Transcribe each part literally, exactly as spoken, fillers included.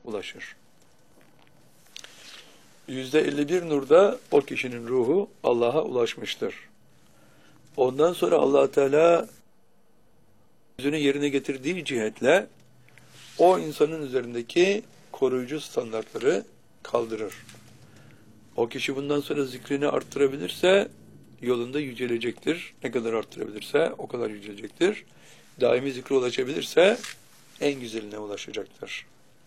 ulaşır. yüzde elli bir nurda o kişinin ruhu Allah'a ulaşmıştır. Ondan sonra Allah Teala yüzünü yerine getirdiği cihetle o insanın üzerindeki koruyucu standartları kaldırır. O kişi bundan sonra zikrini arttırabilirse yolunda yücelecektir. Ne kadar arttırabilirse o kadar yücelecektir. Daimi zikre ulaşabilirse en güzeline ulaşacaktır.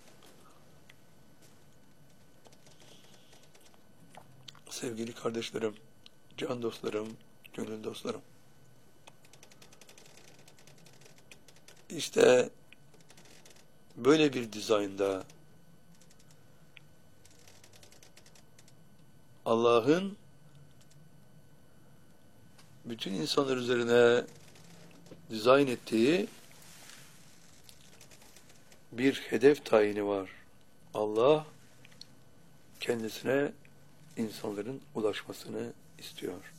Sevgili kardeşlerim, can dostlarım, gönül dostlarım. İşte böyle bir dizaynda Allah'ın bütün insanlar üzerine dizayn ettiği bir hedef tayini var. Allah kendisine insanların ulaşmasını istiyor.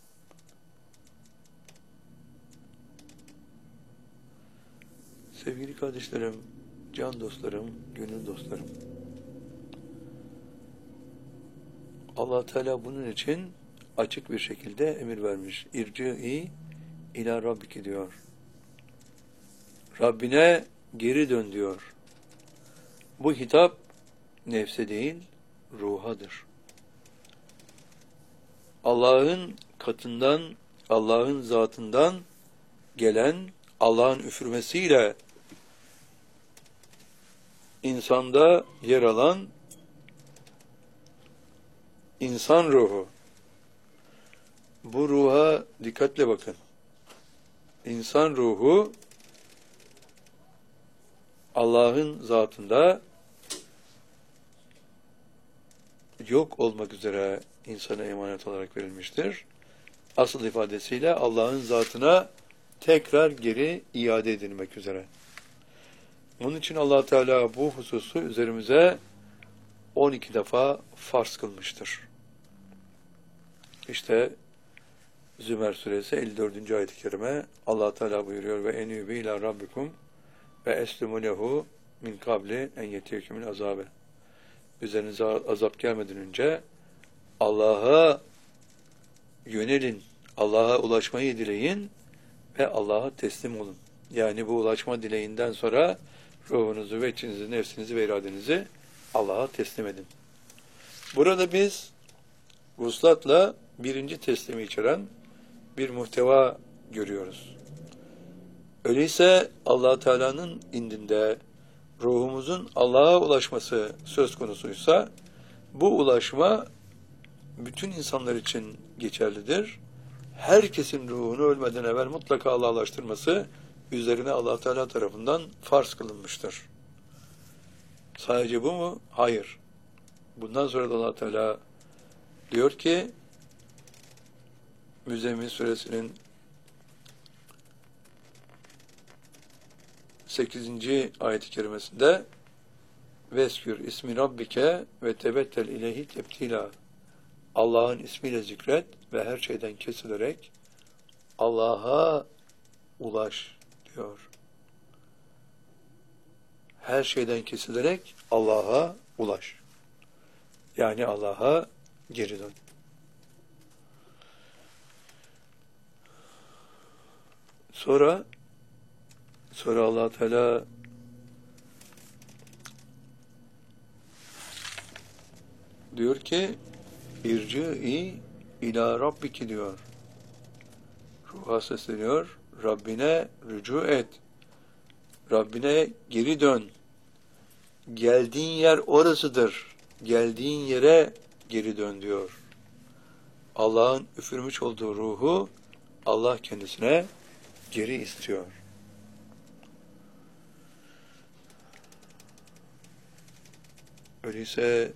Sevgili kardeşlerim, can dostlarım, gönül dostlarım. Allah Teala bunun için açık bir şekilde emir vermiş. İrci'i ila rabbiki diyor. Rabbine geri dön diyor. Bu hitap nefse değil, ruhadır. Allah'ın katından, Allah'ın zatından gelen, Allah'ın üfürmesiyle insanda yer alan insan ruhu. Bu ruha dikkatle bakın. İnsan ruhu Allah'ın zatında yok olmak üzere insana emanet olarak verilmiştir. Asıl ifadesiyle Allah'ın zatına tekrar geri iade edilmek üzere. Bunun için Allah Teala bu hususu üzerimize on iki defa farz kılmıştır. İşte Zümer suresi elli dördüncü ayet-i kerime Allah Teala buyuruyor ve enübü ila rabbikum ve eslimu lehu min kabli en yetiyekumul azabe. Üzerinize azap gelmeden önce Allah'a yönelin, Allah'a ulaşmayı dileyin ve Allah'a teslim olun. Yani bu ulaşma dileğinden sonra ruhunuzu ve içinizi, nefsinizi ve iradenizi Allah'a teslim edin. Burada biz vuslatla birinci teslimi içeren bir muhteva görüyoruz. Öyleyse Allah Teala'nın indinde ruhumuzun Allah'a ulaşması söz konusuysa bu ulaşma bütün insanlar için geçerlidir. Herkesin ruhunu ölmeden evvel mutlaka Allah'a ulaştırması üzerine Allah Teala tarafından farz kılınmıştır. Sadece bu mu? Hayır. Bundan sonra da Allah Teala diyor ki Müzzemmil suresinin sekizinci ayet-i kerimesinde Veskür ismi rabbike ve tebettel ileyhi tebtila. Allah'ın ismiyle zikret ve her şeyden kesilerek Allah'a ulaş diyor. Her şeyden kesilerek Allah'a ulaş. Yani Allah'a geri dön. Sonra sonra Allah Teala diyor ki İrci'i ila rabbiki diyor. Ruha sesleniyor. Rabbine rücu et. Rabbine geri dön. Geldiğin yer orasıdır. Geldiğin yere geri dön diyor. Allah'ın üfürmüş olduğu ruhu Allah kendisine geri istiyor. Öyleyse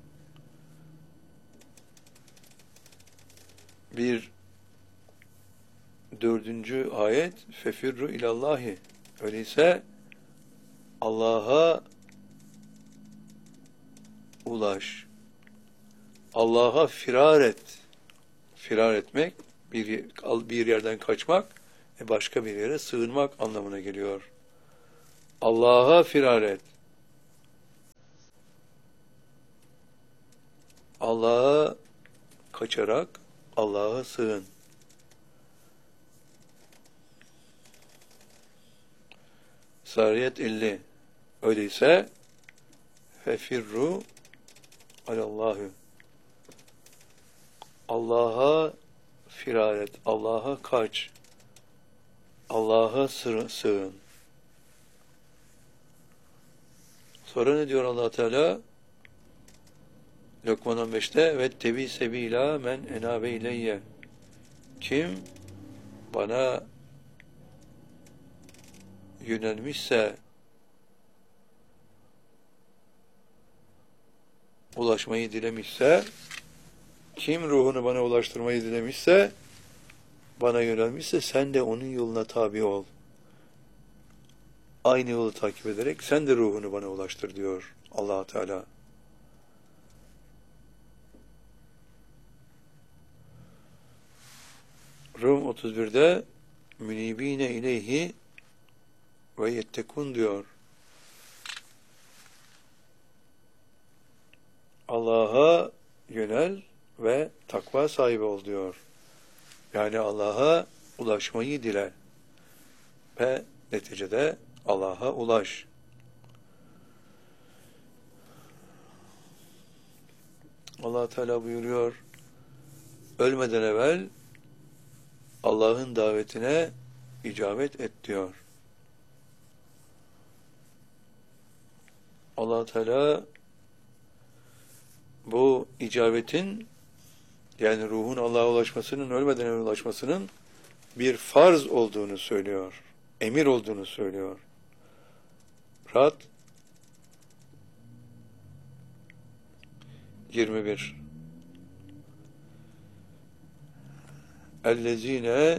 bir dördüncü ayet fefirru ilallahi. Öyleyse Allah'a ulaş. Allah'a firar et. Firar etmek bir bir yerden kaçmak ve başka bir yere sığınmak anlamına geliyor. Allah'a firar et. Allah'a kaçarak Allah'a sığın. Zariyet elli. Öyleyse fefirru alallahü. Allah'a firar et, Allah'a kaç, Allah'a sığın. Sonra ne diyor Allah Teala? Lokman on beşte ve tebi sebila men enabe ileyye. Kim bana yönelmişse, ulaşmayı dilemişse, kim ruhunu bana ulaştırmayı dilemişse, bana yönelmişse sen de onun yoluna tabi ol. Aynı yolu takip ederek sen de ruhunu bana ulaştır diyor Allah Teala. Rum otuz birde münibine ileyhi ve yettekun diyor. Allah'a yönel ve takva sahibi ol diyor. Yani Allah'a ulaşmayı dile ve neticede Allah'a ulaş. Allah Teala buyuruyor, ölmeden evvel Allah'ın davetine icabet et diyor. Allah Teala bu icabetin, yani ruhun Allah'a ulaşmasının, ölmeden evvel ulaşmasının bir farz olduğunu söylüyor. Emir olduğunu söylüyor. Rad yirmi bir. Ellezine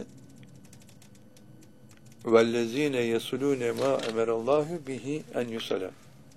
vellezine yesulune ma emerallahu bihi en yusala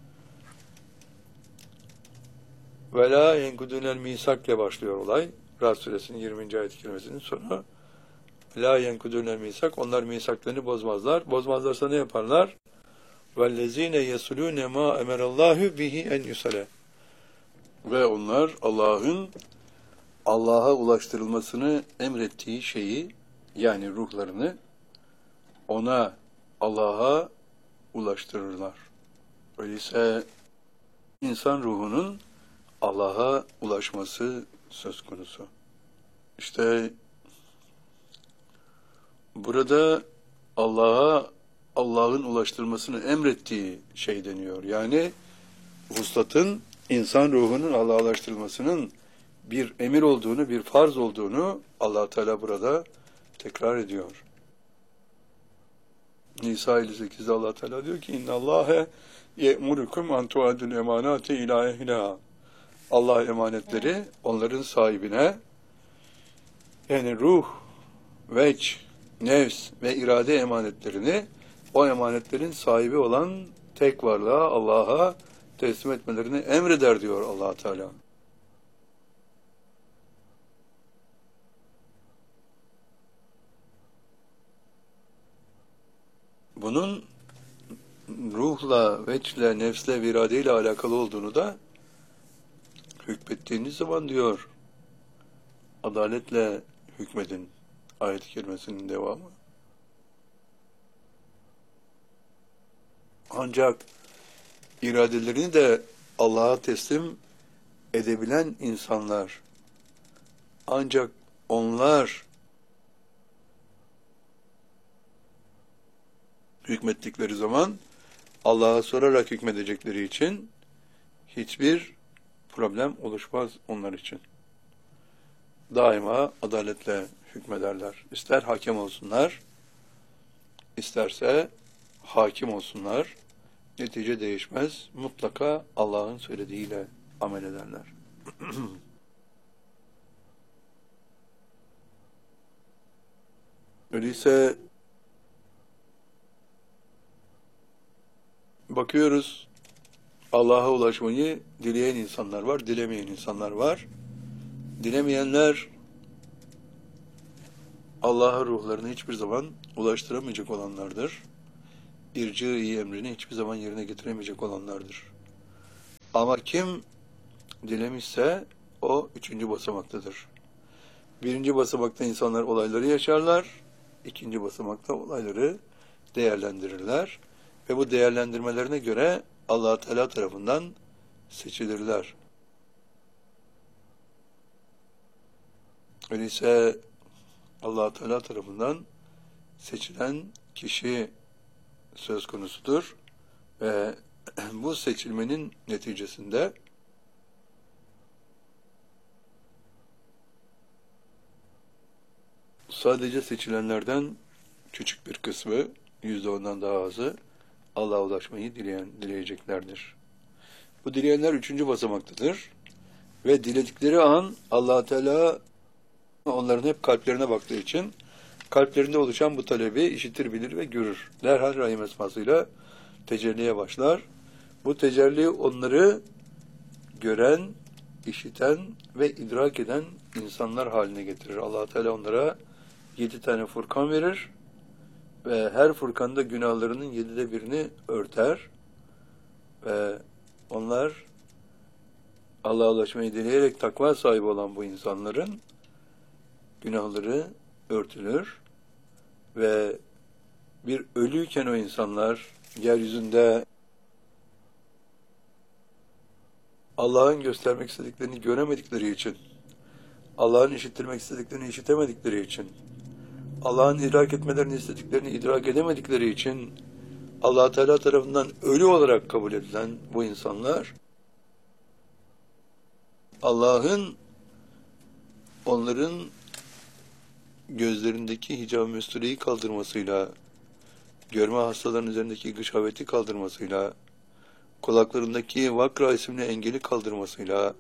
ve la yenkudunel misakle başlıyor olay. Rad suresinin yirminci ayet-i kerimesinin sonu. La yenkudunel misak, onlar misaklarını bozmazlar. Bozmazlarsa ne yaparlar? Vellezine yesulune ma emerallahu bihi en yusala. Ve onlar Allah'ın Allah'a ulaştırılmasını emrettiği şeyi, yani ruhlarını ona, Allah'a ulaştırırlar. Öyleyse insan ruhunun Allah'a ulaşması söz konusu. İşte burada Allah'a, Allah'ın ulaştırmasını emrettiği şey deniyor. Yani vuslatın, insan ruhunun Allah'a ulaştırılmasının bir emir olduğunu, bir farz olduğunu Allah Teala burada tekrar ediyor. Nisa elli sekizde Allah Teala diyor ki İnna Allahe ye'murukum an tu'adul emanati ila ehliha. Allah emanetleri onların sahibine, yani ruh, veç, nefs ve irade emanetlerini o emanetlerin sahibi olan tek varlığa, Allah'a teslim etmelerini emreder diyor Allah Teala. Bunun ruhla, veçle, nefsle, iradeyle alakalı olduğunu da hükmettiğiniz zaman diyor, adaletle hükmedin. Ayet-i kerimesinin devamı. Ancak iradelerini de Allah'a teslim edebilen insanlar, ancak onlar hükmettikleri zaman Allah'a sorarak hükmedecekleri için hiçbir problem oluşmaz onlar için. Daima adaletle hükmederler. İster hakem olsunlar, isterse hakim olsunlar. Netice değişmez. Mutlaka Allah'ın söylediğiyle amel ederler. Öyleyse bakıyoruz, Allah'a ulaşmayı dileyen insanlar var, dilemeyen insanlar var. Dilemeyenler Allah'a ruhlarını hiçbir zaman ulaştıramayacak olanlardır. İrci-i emrini hiçbir zaman yerine getiremeyecek olanlardır. Ama kim dilemişse o O üçüncü basamaktadır. Birinci basamakta insanlar olayları yaşarlar. İkinci basamakta olayları değerlendirirler. Ve bu değerlendirmelerine göre Allah Teala tarafından seçilirler. Öyleyse Allah Teala tarafından seçilen kişi söz konusudur ve bu seçilmenin neticesinde sadece seçilenlerden küçük bir kısmı, yüzde ondan daha azı Allah'a ulaşmayı dileyen, dileyeceklerdir. Bu dileyenler üçüncü basamaktadır ve diledikleri an Allah Teala onların hep kalplerine baktığı için kalplerinde oluşan bu talebi işitir, bilir ve görür. Derhal Rahim esmasıyla tecelliye başlar. Bu tecelli onları gören, işiten ve idrak eden insanlar haline getirir. Allah Teala onlara yedi tane Furkan verir ve her Furkan'da günahlarının yedide birini örter ve onlar Allah'a ulaşmayı dileyerek takva sahibi olan bu insanların günahları örtülür ve bir ölüyken o insanlar yeryüzünde Allah'ın göstermek istediklerini göremedikleri için, Allah'ın işittirmek istediklerini işitemedikleri için, Allah'ın idrak etmelerini istediklerini idrak edemedikleri için Allah Teala tarafından ölü olarak kabul edilen bu insanlar Allah'ın onların gözlerindeki hicab-ı müstüreyi kaldırmasıyla, görme hastalarının üzerindeki gışaveti kaldırmasıyla, kulaklarındaki vakra isimli engeli kaldırmasıyla,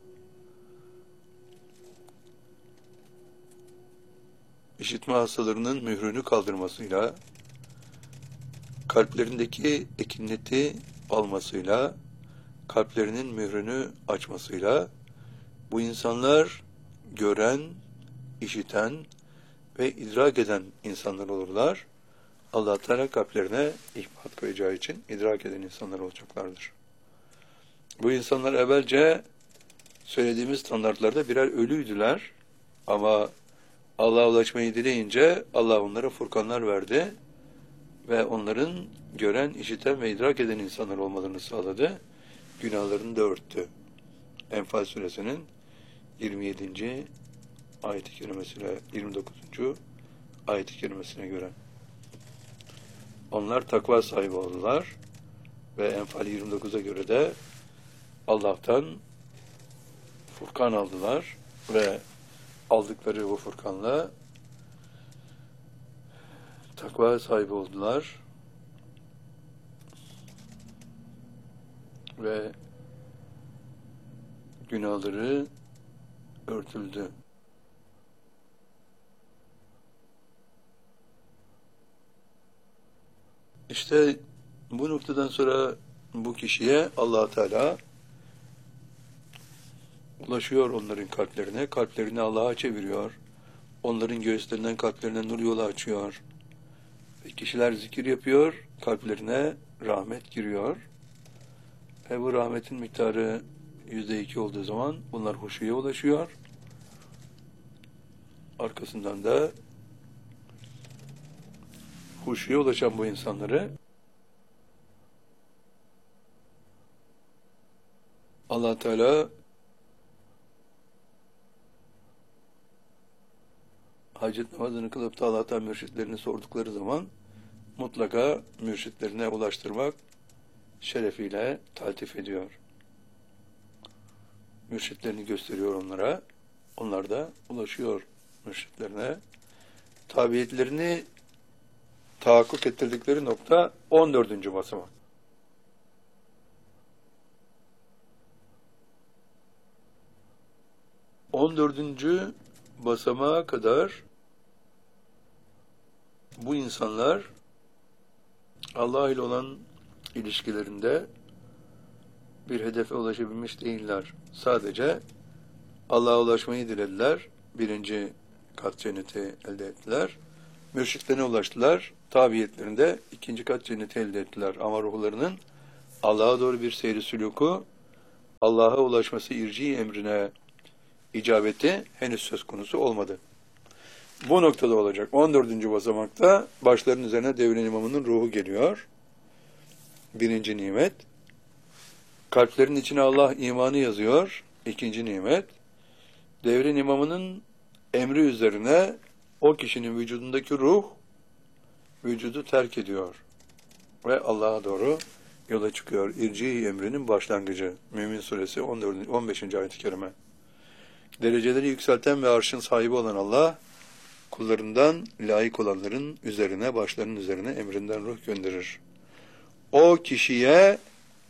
işitme hastalarının mührünü kaldırmasıyla, kalplerindeki ekineti almasıyla, kalplerinin mührünü açmasıyla, bu insanlar gören, işiten ve idrak eden insanlar olurlar. Allah Teala kalplerine ihbat koyacağı için idrak eden insanlar olacaklardır. Bu insanlar evvelce söylediğimiz standartlarda birer ölüydüler ama Allah'a ulaşmayı dileyince Allah onlara furkanlar verdi ve onların gören, işiten ve idrak eden insanlar olmalarını sağladı. Günahlarını da örttü. Enfal suresinin yirmi yedinci ayet-i kerimesine, yirmi dokuzuncu ayet-i kerimesine göre. Onlar takva sahibi oldular ve Enfal yirmi dokuza göre de Allah'tan Furkan aldılar ve aldıkları bu Furkan'la takva sahibi oldular ve günahları örtüldü. İşte bu noktadan sonra bu kişiye Allah Teala ulaşıyor onların kalplerine, kalplerini Allah'a çeviriyor. Onların göğüslerinden kalplerine nur yolu açıyor. Ve kişiler zikir yapıyor, kalplerine rahmet giriyor. Ve bu rahmetin miktarı yüzde iki olduğu zaman bunlar huşuya ulaşıyor. Arkasından da huşuya ulaşan bu insanları Allah Teala hacet namazını kılıp da Allah'tan mürşitlerini sordukları zaman mutlaka mürşitlerine ulaştırmak şerefiyle taltif ediyor. Mürşitlerini gösteriyor onlara. Onlar da ulaşıyor mürşitlerine. Tabiyetlerini tahakkuk ettirdikleri nokta on dördüncü basamak. on dördüncü basamağa kadar bu insanlar Allah ile olan ilişkilerinde bir hedefe ulaşabilmiş değiller. Sadece Allah'a ulaşmayı dilediler. Birinci kat cenneti elde ettiler. Mürşitlerine ulaştılar. Tabiyetlerinde ikinci kat cenneti elde ettiler. Ama ruhlarının Allah'a doğru bir seyri sülûku, Allah'a ulaşması irci emrine icabeti henüz söz konusu olmadı. Bu noktada olacak. on dördüncü basamakta başların üzerine devrin imamının ruhu geliyor. Birinci nimet. Kalplerin içine Allah imanı yazıyor. İkinci nimet. Devrin imamının emri üzerine o kişinin vücudundaki ruh vücudu terk ediyor. Ve Allah'a doğru yola çıkıyor. İrci emrinin başlangıcı. Mümin suresi on dördüncü on beşinci ayet-i kerime. Dereceleri yükselten ve arşın sahibi olan Allah, kullarından layık olanların üzerine, başlarının üzerine emrinden ruh gönderir. O kişiye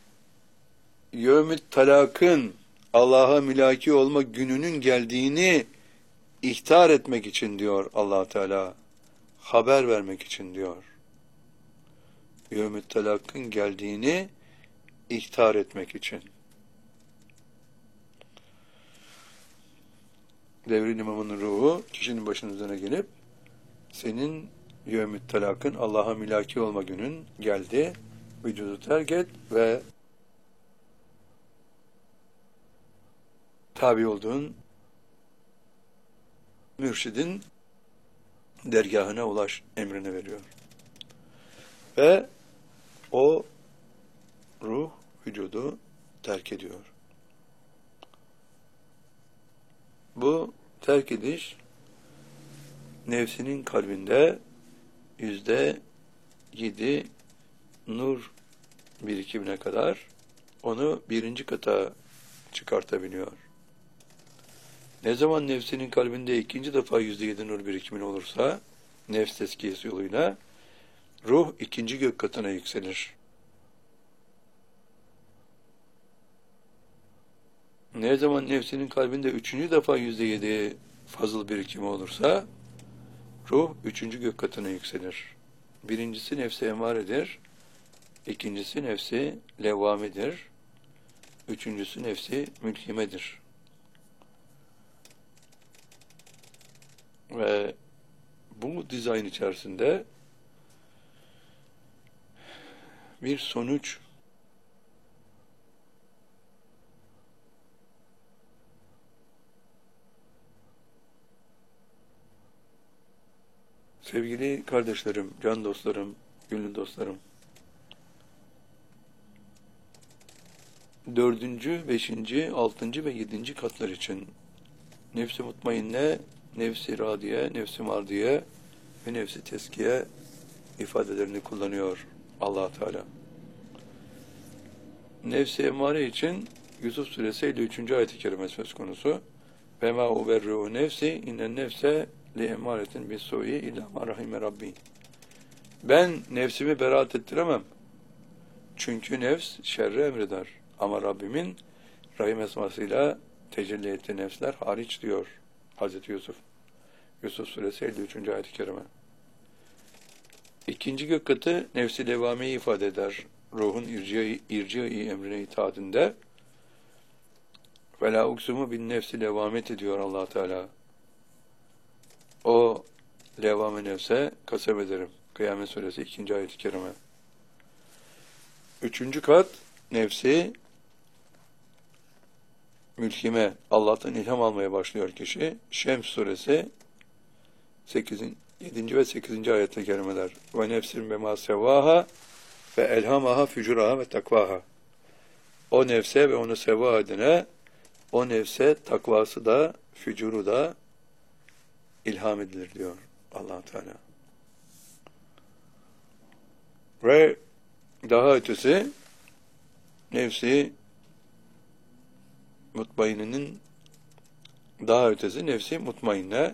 yevmü talakın, Allah'a mülaki olma gününün geldiğini ihtar etmek için diyor Allah Teala. Haber vermek için diyor. Yevmü talakın geldiğini ihtar etmek için. Devrin imamının ruhu kişinin başının üzerine gelip senin yevmü talakın, Allah'a mülaki olma günün geldi. Vücudu terk et ve tabi olduğun mürşidin dergahına ulaş emrini veriyor. Ve o ruh vücudu terk ediyor. Bu terk ediş nefsinin kalbinde yüzde yedi nur birikimine kadar onu birinci kata çıkartabiliyor. Ne zaman nefsinin kalbinde ikinci defa yüzde yedi nur birikimin olursa, nefs tezkiyesi yoluyla, ruh ikinci gök katına yükselir. Ne zaman nefsinin kalbinde üçüncü defa yüzde yedi fazıl birikimi olursa, ruh üçüncü gök katına yükselir. Birincisi nefsi emaredir, ikincisi nefsi levvamedir, üçüncüsü nefsi mülhimedir. Ve bu dizayn içerisinde bir sonuç sevgili kardeşlerim, can dostlarım, gönül dostlarım, dördüncü, beşinci, altıncı ve yedinci katlar için nefsi mutmainne, nefsi radiye, nefsi mardiye ve nefsi teskiye ifadelerini kullanıyor Allah Teala. Nefsi emmare için Yusuf suresi elli üçüncü ayet-i kerime söz konusu. Ve ma uberru nefsi innen nefse li emaretin bis-su'i illa ma rahime rabbi. Ben nefsimi beraat ettiremem. Çünkü nefs şerri emreder. Ama Rabbimin rahim esmasıyla tecelli ettiği nefsler hariç diyor Hazreti Yusuf. Yusuf suresi elli üçüncü ayet-i kerime. İkinci gök katı nefsi levameyi ifade eder. Ruhun irci-i irci emrine itaatinde. Ve la uksumu bin nefsi levamet ediyor Allah Teala. O levame nefse kasem ederim. Kıyamet suresi ikinci ayet-i kerime. Üçüncü kat nefsi mülhime, Allah'tan ilham almaya başlıyor kişi. Şems suresi sekizinci yedinci ve sekizinci ayet-i kerimeler. Ve nefsin bema sevaha ve elhamaha fücuraha ve takvaha. O nefse ve onu seva edine, o nefse takvası da, fücuru da ilham edilir diyor Allah Teala. Ve daha ötesi nefsi mutmaininin daha ötesi nefsi mutmainne.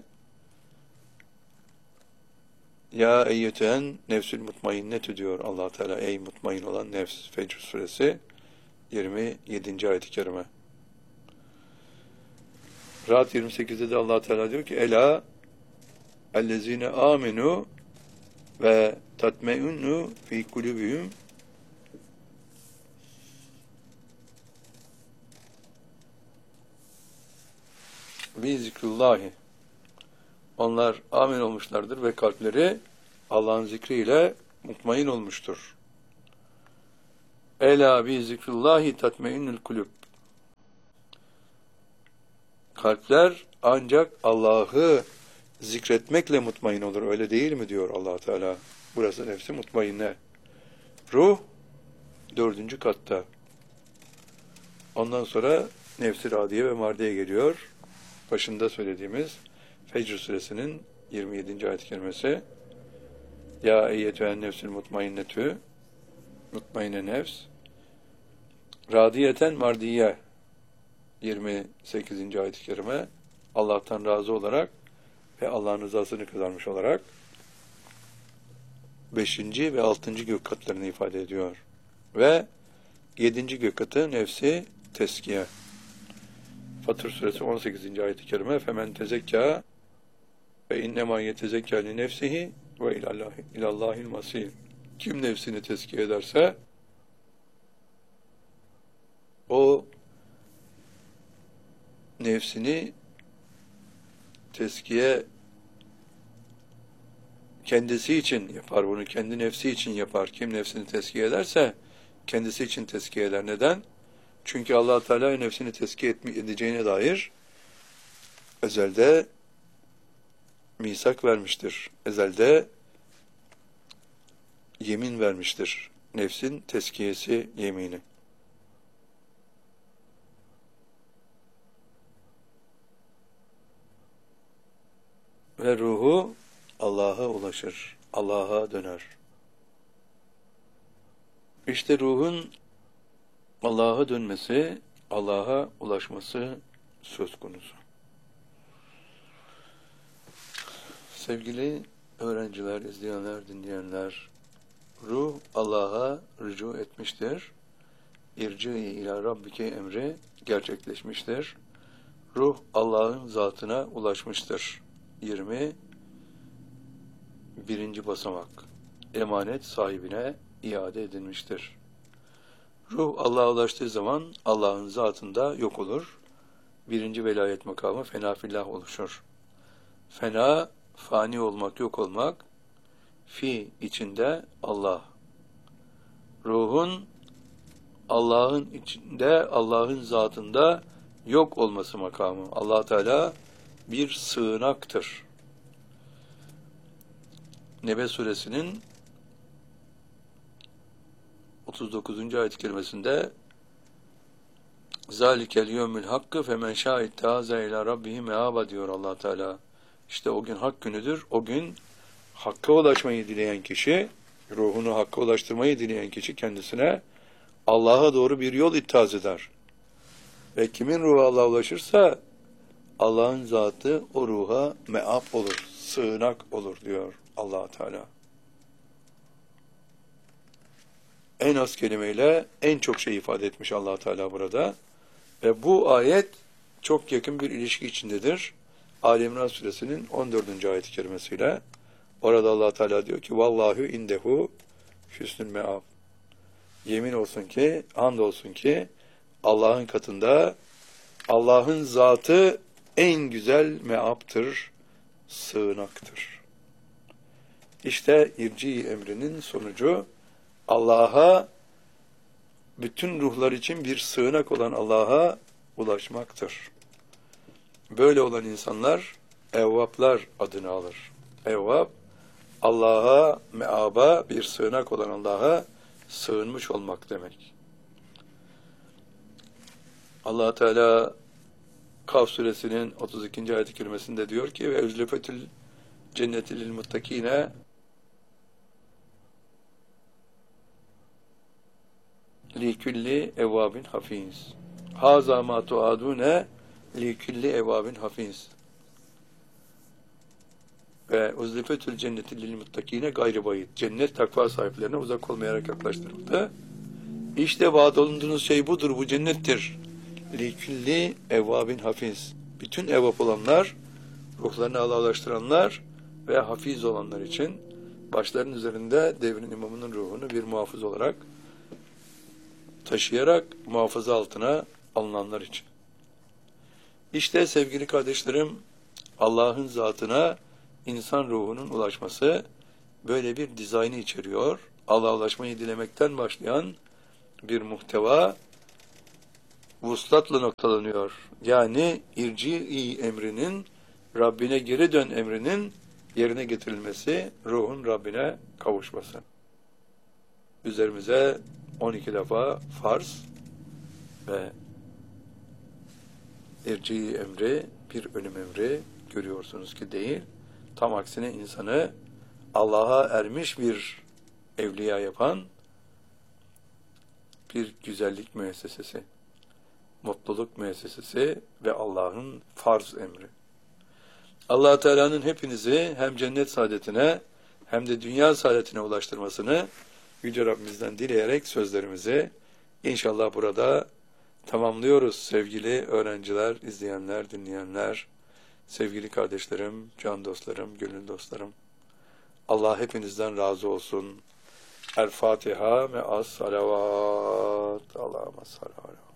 Ya eyyeten nefsül mutmainnetü diyor Allah Teala. Ey mutmain olan nefs. Fecr suresi yirmi yedinci ayet-i kerime. Rahat yirmi sekizde de Allah Teala diyor ki Ela ellezine amenu ve tatme'unnu fi kulubihim bi zikrullahi. Onlar amin olmuşlardır ve kalpleri Allah'ın zikriyle mutmain olmuştur. Ela bi zikrullahi tatmeinnül kulub. Kalpler ancak Allah'ı zikretmekle mutmain olur. Öyle değil mi diyor Allah Teala. Burası nefsi mutmainne. Ruh dördüncü katta. Ondan sonra nefsi radiye ve mardiye geliyor. Başında söylediğimiz Fecr suresinin yirmi yedinci ayet-i kerimesi. Ya eyyetühen nefsül mutmainnetü, mutmainne nefs, radiyeten mardiye, yirmi sekizinci ayet-i kerime, Allah'tan razı olarak ve Allah'ın rızasını kazanmış olarak beşinci ve altıncı gök katlarını ifade ediyor. Ve yedinci gök katı nefsi teskiye. Fatır suresi on sekizinci ayet-i kerime femen tezekkâ ve innemâ yetezekkâ li nefsihi ve ilallâhil masîr. Kim nefsini tezkiye ederse o nefsini tezkiye kendisi için yapar, bunu kendi nefsi için yapar. Kim nefsini tezkiye ederse kendisi için tezkiye eder. Neden? Çünkü Allah Teala nefsini tezkiye edeceğine dair ezelde misak vermiştir. Ezelde yemin vermiştir. Nefsin tezkiyesi yemini. Ve ruhu Allah'a ulaşır. Allah'a döner. İşte ruhun Allah'a dönmesi, Allah'a ulaşması söz konusu. Sevgili öğrenciler, izleyenler, dinleyenler, ruh Allah'a rücu etmiştir. İrci ila rabbike emri gerçekleşmiştir. Ruh Allah'ın zatına ulaşmıştır. yirmi birinci basamak. Emanet sahibine iade edilmiştir. Ruh Allah'a ulaştığı zaman Allah'ın zatında yok olur. Birinci velayet makamı fena fillah oluşur. Fena, fani olmak, yok olmak. Fi içinde Allah. Ruhun Allah'ın içinde, Allah'ın zatında yok olması makamı. Allah Teala bir sığınaktır. Nebe suresinin otuz dokuzuncu ayet-i kerimesinde zalikel yevmül hakkı femen şâ ittehâze ilâ rabbihi meâba diyor Allah Teala. İşte o gün hak günüdür. O gün hakka ulaşmayı dileyen kişi, ruhunu hakka ulaştırmayı dileyen kişi kendisine Allah'a doğru bir yol ittihaz eder. Ve kimin ruhu Allah'a ulaşırsa Allah'ın zatı o ruha me'ab olur, sığınak olur diyor Allah Teala. En az kelimeyle en çok şey ifade etmiş Allah Teala burada. Ve bu ayet çok yakın bir ilişki içindedir. Ali İmran suresinin on dördüncü ayet-i kerimesiyle. Orada Allah Teala diyor ki vallahu indehu hüsnül me'ab. Yemin olsun ki, and olsun ki Allah'ın katında Allah'ın zatı en güzel me'aptır, sığınaktır. İşte irci emrinin sonucu Allah'a, bütün ruhlar için bir sığınak olan Allah'a ulaşmaktır. Böyle olan insanlar evvaplar adını alır. Evvap, Allah'a, meaba, bir sığınak olan Allah'a sığınmış olmak demek. Allah Teala Kaf suresinin otuz ikinci ayet-i kerimesinde diyor ki ve üzlefetül cenneti lil muttakine li kulli evvabin hafiz. Haza ma tuadune li kulli evvabin hafiz. Ve uzlifetül cenneti lil muttakine gayri bayit. Cennet takva sahiplerine uzak olmayarak yaklaştırıldı. İşte vaat olunduğunuz şey budur, bu cennettir. Li kulli evvabin hafiz. Bütün evvab olanlar, ruhlarını Allah'a ulaştıranlar ve hafiz olanlar için başlarının üzerinde devrin imamının ruhunu bir muhafız olarak taşıyarak muhafaza altına alınanlar için. İşte sevgili kardeşlerim, Allah'ın zatına insan ruhunun ulaşması böyle bir dizaynı içeriyor. Allah'a ulaşmayı dilemekten başlayan bir muhteva, vuslatla noktalanıyor. Yani irci-i emrinin, Rabbine geri dön emrinin yerine getirilmesi, ruhun Rabbine kavuşması. Üzerimize on iki defa farz ve irci-i emri bir ölüm emri görüyorsunuz ki değil. Tam aksine insanı Allah'a ermiş bir evliya yapan bir güzellik müessesesi, mutluluk müessesesi ve Allah'ın farz emri. Allah Teala'nın hepinizi hem cennet saadetine hem de dünya saadetine ulaştırmasını Yüce Rabbimizden dileyerek sözlerimizi inşallah burada tamamlıyoruz sevgili öğrenciler, izleyenler, dinleyenler, sevgili kardeşlerim, can dostlarım, gönül dostlarım. Allah hepinizden razı olsun. El Fatiha ve as salavat. Allahümme salli ala